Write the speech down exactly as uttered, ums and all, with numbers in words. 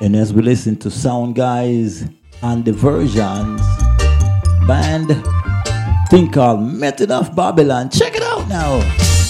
And as we listen to Sound Guys and the versions, band thing called Method of Babylon. Check it out now.